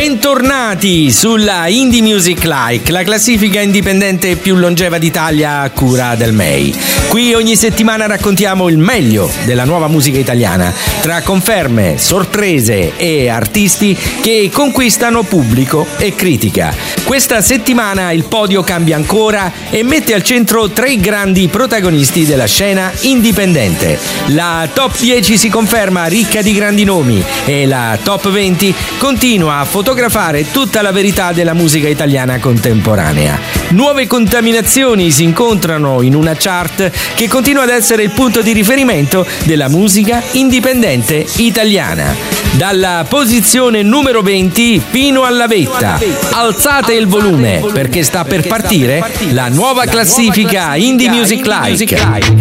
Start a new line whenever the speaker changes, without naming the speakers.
Bentornati sulla Indie Music Like, la classifica indipendente più longeva d'Italia a cura del MEI. Qui ogni settimana raccontiamo il meglio della nuova musica italiana, tra conferme, sorprese e artisti che conquistano pubblico e critica. Questa settimana il podio cambia ancora e mette al centro 3 grandi protagonisti della scena indipendente. La top 10 si conferma ricca di grandi nomi e la top 20 continua a fotografare tutta la verità della musica italiana contemporanea. Nuove contaminazioni si incontrano in una chart che continua ad essere il punto di riferimento della musica indipendente italiana. Dalla posizione numero 20 fino alla vetta. Alzate il volume perché sta per partire la nuova classifica Indie Music Like.